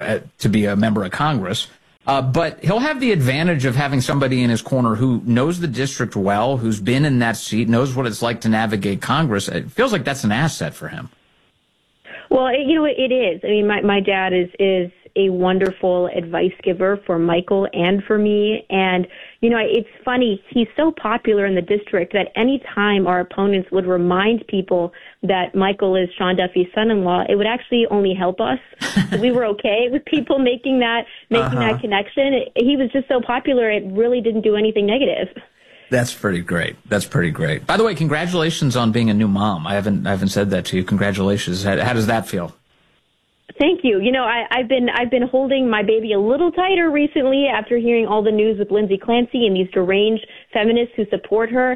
to be a member of Congress. But he'll have the advantage of having somebody in his corner who knows the district well, who's been in that seat, knows what it's like to navigate Congress. It feels like that's an asset for him. Well, it is. I mean, my dad is a wonderful advice giver for Michael and for me. And, it's funny. He's so popular in the district that any time our opponents would remind people that Michael is Sean Duffy's son-in-law, it would actually only help us. We were okay with people making that connection. He was just so popular, it really didn't do anything negative. That's pretty great. That's pretty great. By the way, congratulations on being a new mom. I haven't said that to you. Congratulations. How does that feel? Thank you. I've been holding my baby a little tighter recently after hearing all the news with Lindsay Clancy and these deranged feminists who support her.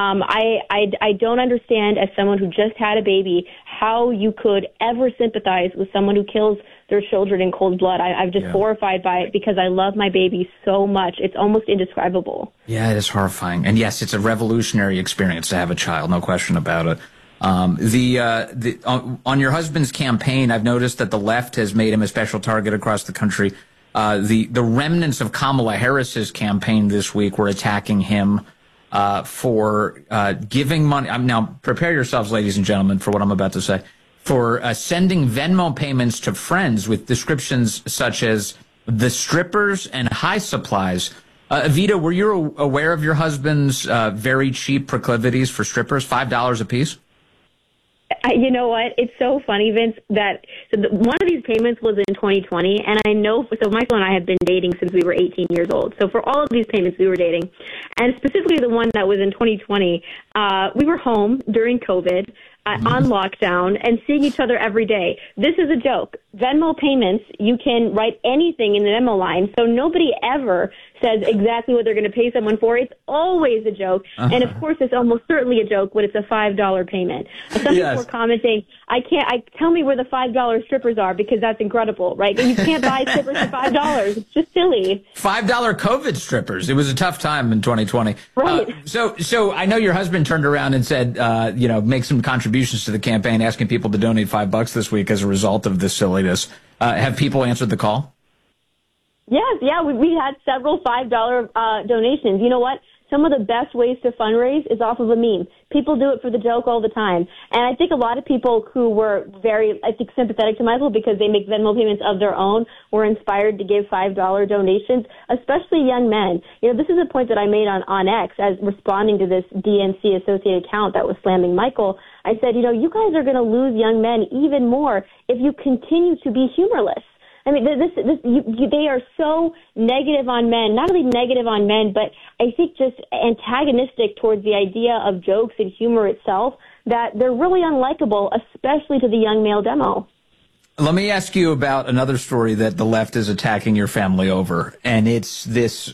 I don't understand, as someone who just had a baby, how you could ever sympathize with someone who kills their children in cold blood. I'm just horrified by it because I love my baby so much. It's almost indescribable. Yeah, it is horrifying. And yes, it's a revolutionary experience to have a child, no question about it. On your husband's campaign, I've noticed that the left has made him a special target across the country. The remnants of Kamala Harris's campaign this week were attacking him for giving money. Now, prepare yourselves, ladies and gentlemen, for what I'm about to say. For sending Venmo payments to friends with descriptions such as the strippers and high supplies. Evita, were you aware of your husband's very cheap proclivities for strippers, $5 a piece? You know what? It's so funny, Vince, that one of these payments was in 2020, and I know, so Michael and I have been dating since we were 18 years old. So for all of these payments, we were dating. And specifically the one that was in 2020, we were home during COVID, on lockdown, and seeing each other every day. This is a joke. Venmo payments, you can write anything in the Venmo line, so nobody ever says exactly what they're going to pay someone for. It's always a joke. And of course, it's almost certainly a joke when it's a $5 payment. Some people are commenting, tell me where the $5 strippers are, because that's incredible, right? You can't buy strippers for $5. It's just silly. $5 COVID strippers. It was a tough time in 2020. Right. So I know your husband turned around and said, make some contributions to the campaign, asking people to donate $5 this week as a result of this silliness. Have people answered the call? Yes, we had several $5 donations. You know what? Some of the best ways to fundraise is off of a meme. People do it for the joke all the time. And I think a lot of people who were very, sympathetic to Michael because they make Venmo payments of their own were inspired to give $5 donations, especially young men. This is a point that I made on X as responding to this DNC associated account that was slamming Michael. I said, you guys are going to lose young men even more if you continue to be humorless. I mean, they are so negative on men, not only negative on men, but I think just antagonistic towards the idea of jokes and humor itself, that they're really unlikable, especially to the young male demo. Let me ask you about another story that the left is attacking your family over, and it's this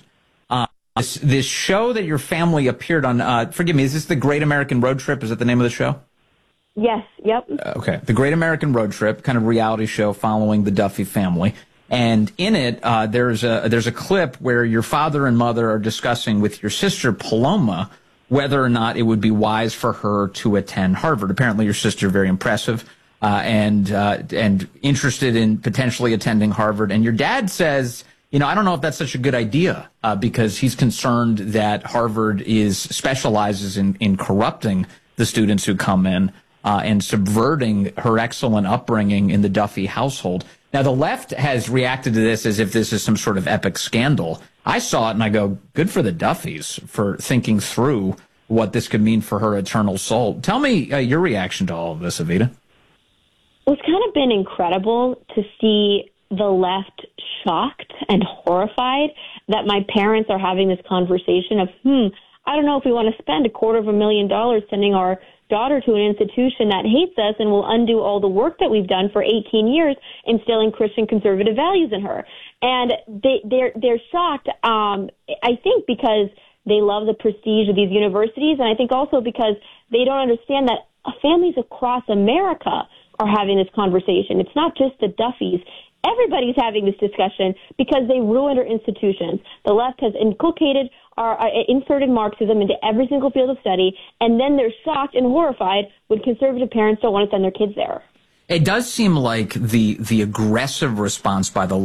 show that your family appeared on. Forgive me, is this The Great American Road Trip? Is that the name of the show? Yes, yep. Okay. The Great American Road Trip, kind of reality show following the Duffy family. And in it, there's a clip where your father and mother are discussing with your sister, Paloma, whether or not it would be wise for her to attend Harvard. Apparently your sister, very impressive, and interested in potentially attending Harvard. And your dad says, I don't know if that's such a good idea, because he's concerned that Harvard specializes in corrupting the students who come in. And subverting her excellent upbringing in the Duffy household. Now, the left has reacted to this as if this is some sort of epic scandal. I saw it and I go, good for the Duffys for thinking through what this could mean for her eternal soul. Tell me your reaction to all of this, Evita. Well, it's kind of been incredible to see the left shocked and horrified that my parents are having this conversation of, I don't know if we want to spend $250,000 sending our daughter to an institution that hates us and will undo all the work that we've done for 18 years instilling Christian conservative values in her. And they're shocked, I think, because they love the prestige of these universities, and I think also because they don't understand that families across America are having this conversation. It's not just the Duffys. Everybody's having this discussion because they ruined our institutions. The left has inserted Marxism into every single field of study, and then they're shocked and horrified when conservative parents don't want to send their kids there. It does seem like the aggressive response by the